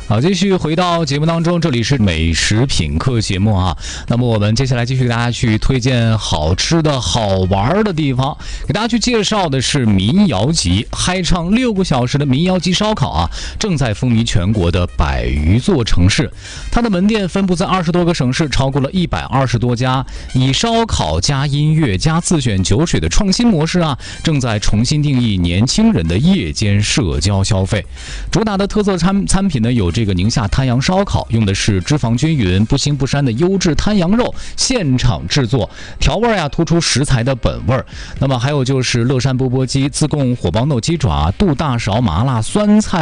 好，继续回到节目当中，这里是美食品客节目啊。那么我们接下来继续给大家去推荐好吃的好玩的地方，给大家去介绍的是民谣集，嗨唱6个小时的民谣集烧烤啊，正在风靡全国的100余座城市。它的门店分布在20多个省市，超过了120多家，以烧烤加音乐加自选酒水的创新模式啊，正在重新定义年轻人的夜间社交消费。主打的特色餐品呢，有这个宁夏滩羊烧烤，用的是脂肪均匀、不腥不膻的优质滩羊肉，现场制作，调味啊突出食材的本味儿。那么还有就是乐山钵钵鸡，自贡火爆豆鸡爪、杜大勺麻辣酸菜。